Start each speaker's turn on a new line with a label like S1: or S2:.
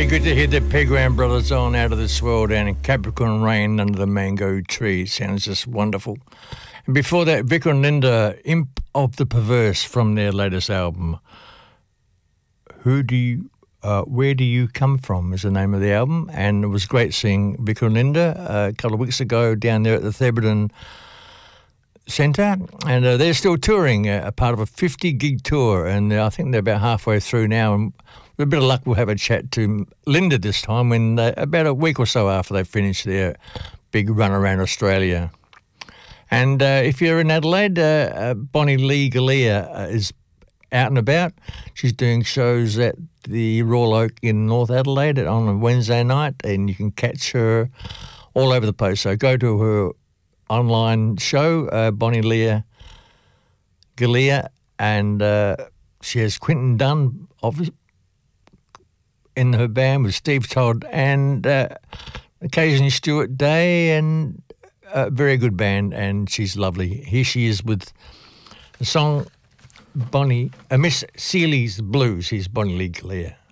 S1: Good to hear the Pegram Brothers on Out of This World and Capricorn Rain Under the Mango Tree. Sounds just wonderful. And before that, Vicar and Linda, Imp of the Perverse from their latest album. Where Do You Come From is the name of the album. And it was great seeing Vicar and Linda a couple of weeks ago down there at the Theberton Centre. And they're still touring, a part of a 50-gig tour. And I think they're about halfway through now. And with a bit of luck, we'll have a chat to Linda this time when about a week or so after they finish their big run around Australia. And if you're in Adelaide, Bonnie Lee Galea is out and about. She's doing shows at the Royal Oak in North Adelaide on a Wednesday night, and you can catch her all over the place. So go to her online show, Bonnie Lee Galea, and she has Quinton Dunn, obviously, in her band with Steve Todd and occasionally Stuart Day, and a very good band, and she's lovely. Here she is with the song Miss Seeley's Blues. Here's Bonnie Lee Galea.